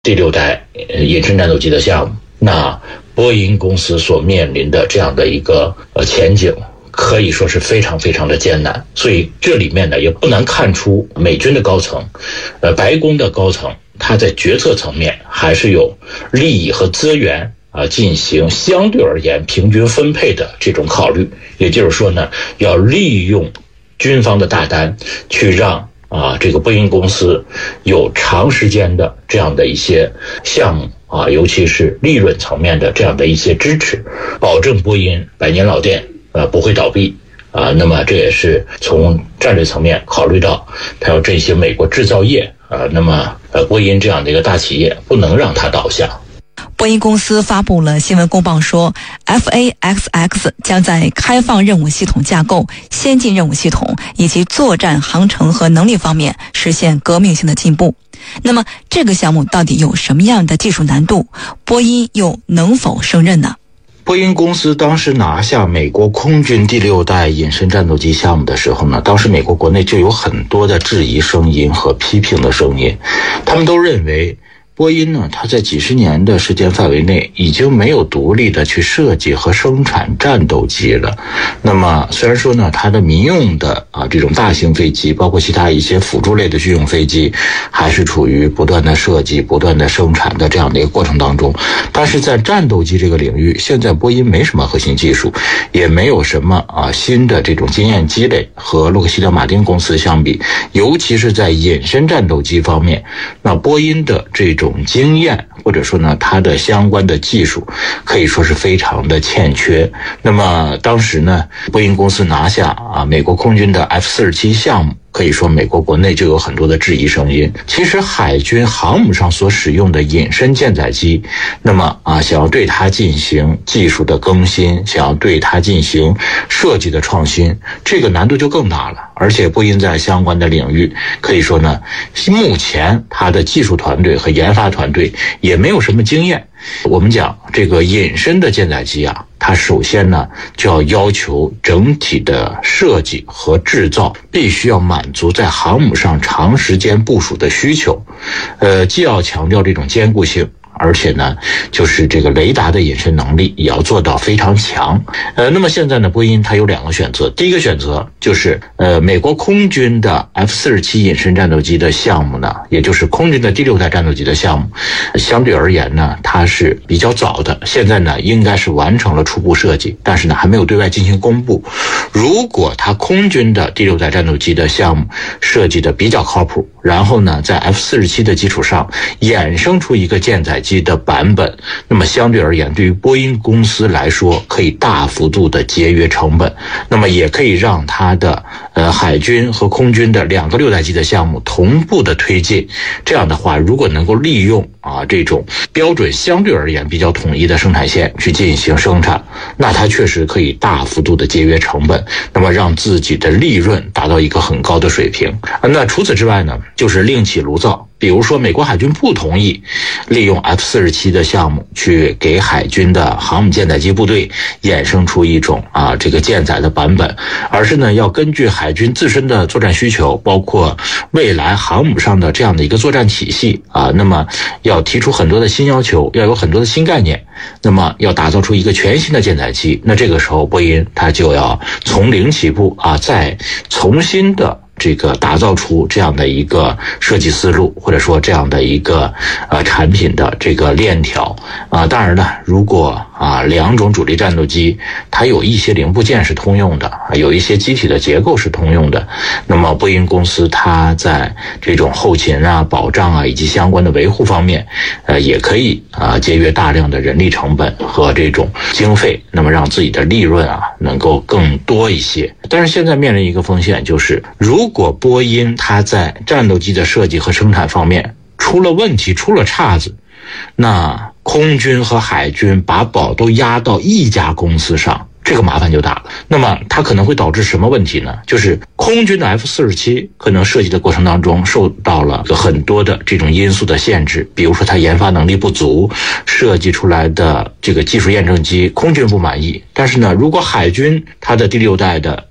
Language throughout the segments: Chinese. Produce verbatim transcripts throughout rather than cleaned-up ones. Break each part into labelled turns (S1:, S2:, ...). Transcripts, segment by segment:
S1: 第六代隐身战斗机的项目，那波音公司所面临的这样的一个呃前景可以说是非常非常的艰难。所以这里面呢也不难看出美军的高层呃白宫的高层他在决策层面还是有利益和资源啊进行相对而言平均分配的这种考虑。也就是说呢，要利用军方的大单去让啊，这个波音公司有长时间的这样的一些项目啊，尤其是利润层面的这样的一些支持，保证波音百年老店呃不会倒闭啊。那么这也是从战略层面考虑到它要振兴美国制造业啊，那么呃波音这样的一个大企业不能让它倒下。
S2: 波音公司发布了新闻公报说 F A X X 将在开放任务系统架构、先进任务系统以及作战航程和能力方面实现革命性的进步。那么这个项目到底有什么样的技术难度？波音又能否胜任呢？
S3: 波音公司当时拿下美国空军第六代隐身战斗机项目的时候呢，当时美国国内就有很多的质疑声音和批评的声音，他们都认为波音呢，它在几十年的时间范围内已经没有独立的去设计和生产战斗机了。那么虽然说呢，它的民用的啊这种大型飞机，包括其他一些辅助类的军用飞机，还是处于不断的设计、不断的生产的这样的一个过程当中。但是在战斗机这个领域，现在波音没什么核心技术，也没有什么啊新的这种经验积累，和洛克希德马丁公司相比，尤其是在隐身战斗机方面，那波音的这种经验或者说呢它的相关的技术可以说是非常的欠缺。那么当时呢，波音公司拿下啊美国空军的 F 四十七 项目，可以说美国国内就有很多的质疑声音。其实海军航母上所使用的隐身舰载机，那么啊想要对它进行技术的更新，想要对它进行设计的创新，这个难度就更大了。而且波音在相关的领域可以说呢，目前它的技术团队和研发团队也没有什么经验。我们讲这个隐身的舰载机啊，它首先呢就要要求整体的设计和制造必须要满足在航母上长时间部署的需求，呃，既要强调这种坚固性，而且呢就是这个雷达的隐身能力也要做到非常强。呃，那么现在呢，波音它有两个选择。第一个选择就是呃美国空军的 F 四十七 隐身战斗机的项目呢，也就是空军的第六代战斗机的项目，相对而言呢它是比较早的，现在呢应该是完成了初步设计，但是呢还没有对外进行公布。如果它空军的第六代战斗机的项目设计的比较靠谱，然后呢在 F 四十七 的基础上衍生出一个舰载机的版本，那么相对而言对于波音公司来说可以大幅度的节约成本，那么也可以让它的呃海军和空军的两个六代机的项目同步的推进。这样的话，如果能够利用啊这种标准相对而言比较统一的生产线去进行生产，那它确实可以大幅度的节约成本，那么让自己的利润达到一个很高的水平。那除此之外呢，就是另起炉灶。比如说美国海军不同意利用 F 四十七 的项目去给海军的航母舰载机部队衍生出一种啊这个舰载的版本，而是呢要根据海军自身的作战需求，包括未来航母上的这样的一个作战体系啊，那么要提出很多的新要求，要有很多的新概念，那么要打造出一个全新的舰载机。那这个时候波音它就要从零起步啊，再重新的这个打造出这样的一个设计思路，或者说这样的一个呃产品的这个链条啊。当然了，如果啊两种主力战斗机它有一些零部件是通用的，有一些机体的结构是通用的，那么波音公司它在这种后勤啊、保障啊以及相关的维护方面，呃也可以啊节约大量的人力成本和这种经费，那么让自己的利润啊能够更多一些。但是现在面临一个风险，就是如果波音它在战斗机的设计和生产方面出了问题、出了岔子，那空军和海军把宝都压到一家公司上，这个麻烦就大了。那么它可能会导致什么问题呢？就是空军的 F 四十七 可能设计的过程当中受到了很多的这种因素的限制，比如说它研发能力不足，设计出来的这个技术验证机空军不满意。但是呢，如果海军它的第六代的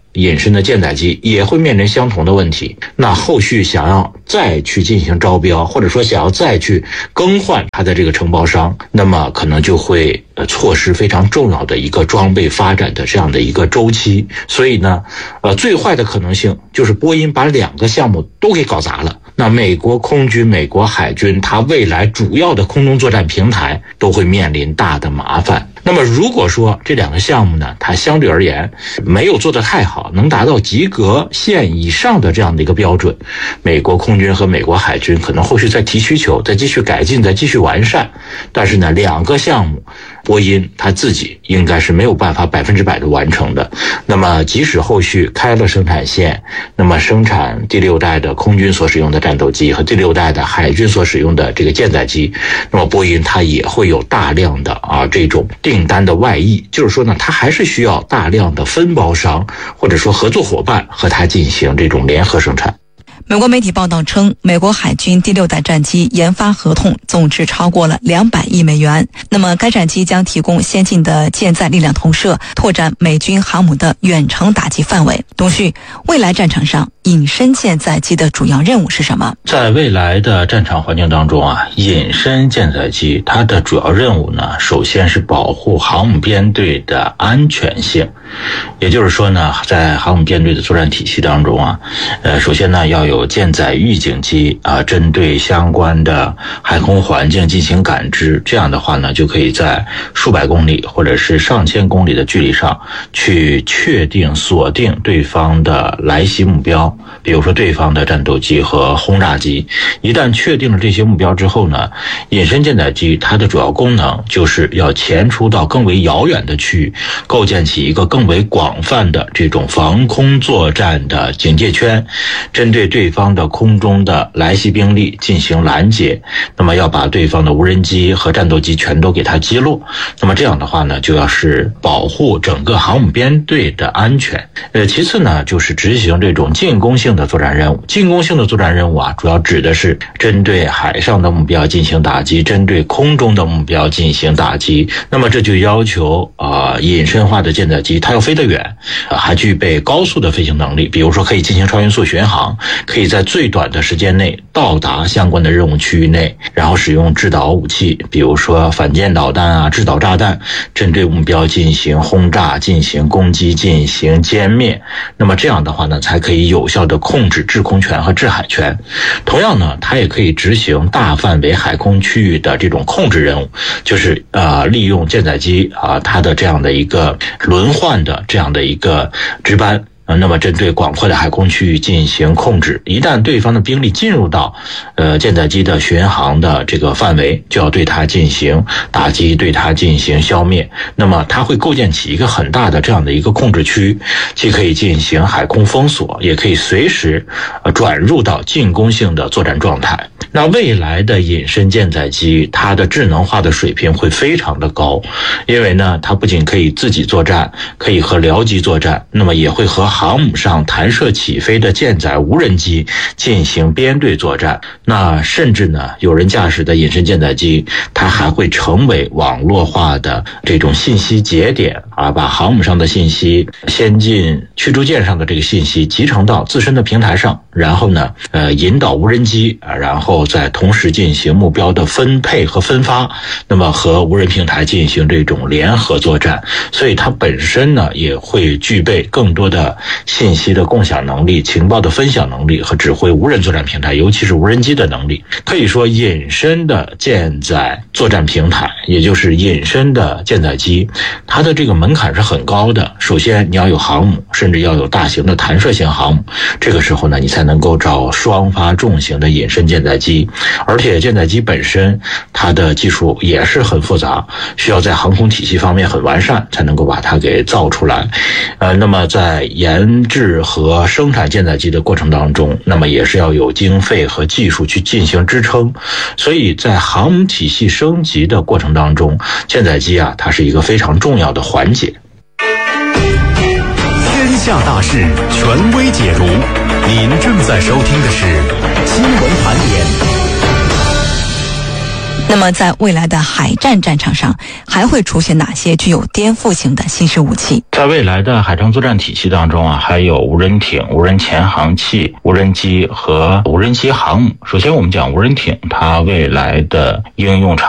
S3: 引申的舰载机也会面临相同的问题。那后续想要再去进行招标，或者说想要再去更换它的这个承包商，那么可能就会呃错失非常重要的一个装备发展的这样的一个周期。所以呢，呃，最坏的可能性就是波音把两个项目都给搞砸了。那美国空军、美国海军，它未来主要的空中作战平台都会面临大的麻烦。那么如果说这两个项目呢，它相对而言没有做得太好，能达到及格线以上的这样的一个标准，美国空军和美国海军可能后续再提需求，再继续改进，再继续完善。但是呢，两个项目波音它自己应该是没有办法百分之百的完成的。那么即使后续开了生产线，那么生产第六代的空军所使用的战斗机和第六代的海军所使用的这个舰载机，那么波音它也会有大量的啊这种订单的外溢，就是说呢，它还是需要大量的分包商或者说合作伙伴和它进行这种联合生产。
S2: 美国媒体报道称，美国海军第六代战机研发合同总值超过了两百亿美元。那么该战机将提供先进的舰载力量投射，拓展美军航母的远程打击范围。董旭，未来战场上隐身舰载机的主要任务是什么？
S1: 在未来的战场环境当中啊，隐身舰载机它的主要任务呢，首先是保护航母编队的安全性。也就是说呢，在航母编队的作战体系当中啊，呃，首先呢要有舰载预警机啊，针对相关的海空环境进行感知，这样的话呢，就可以在数百公里或者是上千公里的距离上去确定锁定对方的来袭目标，比如说对方的战斗机和轰炸机。一旦确定了这些目标之后呢，隐身舰载机它的主要功能就是要潜出到更为遥远的区域，构建起一个更为广泛的这种防空作战的警戒圈，针对对方的空中的来袭兵力进行拦截，那么要把对方的无人机和战斗机全都给它击落。那么这样的话呢，就要是保护整个航母编队的安全。呃，其次呢，就是执行这种进攻性的作战任务。进攻性的作战任务啊，主要指的是针对海上的目标进行打击，针对空中的目标进行打击。那么这就要求啊、呃，隐身化的舰载机它要飞得远，呃，还具备高速的飞行能力，比如说可以进行超音速巡航，可以在最短的时间内到达相关的任务区域内，然后使用制导武器，比如说反舰导弹啊、制导炸弹，针对目标进行轰炸、进行攻击、进行歼灭。那么这样的话呢，才可以有效的控制制空权和制海权。同样呢，它也可以执行大范围海空区域的这种控制任务，就是呃利用舰载机啊、呃、它的这样的一个轮换的这样的一个值班。那么针对广阔的海空区域进行控制，一旦对方的兵力进入到呃舰载机的巡航的这个范围，就要对它进行打击，对它进行消灭。那么它会构建起一个很大的这样的一个控制区，既可以进行海空封锁，也可以随时呃转入到进攻性的作战状态。那未来的隐身舰载机，它的智能化的水平会非常的高，因为呢，它不仅可以自己作战，可以和僚机作战，那么也会和航母上弹射起飞的舰载无人机进行编队作战。那甚至呢，有人驾驶的隐身舰载机，它还会成为网络化的这种信息节点啊，把航母上的信息、先进驱逐舰上的这个信息集成到自身的平台上，然后呢，呃，引导无人机啊，然后再同时进行目标的分配和分发，那么和无人平台进行这种联合作战。所以它本身呢，也会具备更多的信息的共享能力、情报的分享能力和指挥无人作战平台，尤其是无人机的能力。可以说，隐身的舰载作战平台，也就是隐身的舰载机，它的这个门槛是很高的。首先，你要有航母，甚至要有大型的弹射型航母，这个时候呢，你才能够找双发重型的隐身舰载机。而且舰载机本身它的技术也是很复杂，需要在航空体系方面很完善，才能够把它给造出来。呃，那么在研制和生产舰载机的过程当中，那么也是要有经费和技术去进行支撑。所以在航母体系升级的过程当中，舰载机啊，它是一个非常重要的环节。
S4: 天下大事，权威解读。您正在收听的是新闻盘点。
S2: 那么在未来的海战战场上，还会出现哪些具有颠覆性的新式武器？
S3: 在未来的海上作战体系当中啊，还有无人艇、无人潜航器、无人机和无人机航母。首先我们讲无人艇，它未来的应用场